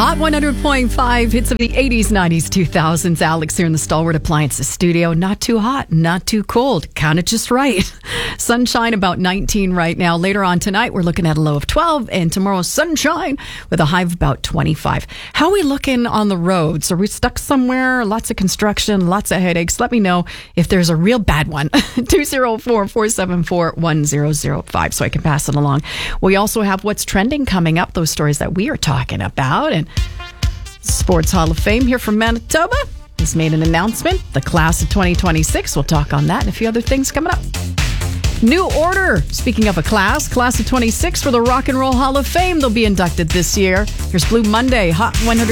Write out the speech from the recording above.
Hot 100.5 hits of the 80s, 90s, 2000s. Alex here in the Stalwart Appliances studio. Not too hot, not too cold. Kind of just right. Sunshine about 19 right now. Later on tonight, we're looking at a low of 12. And tomorrow, sunshine with a high of about 25. How are we looking on the roads? Are we stuck somewhere? Lots of construction, lots of headaches. Let me know if there's a real bad one. 204-474-1005 so I can pass it along. We also have what's trending coming up, those stories that we are talking about. And Sports Hall of Fame here from Manitoba has made an announcement. The class of 2026. We'll talk on that and a few other things coming up. New order. Speaking of a class of 26 for the Rock and Roll Hall of Fame. They'll be inducted this year. Here's Blue Monday, Hot 100.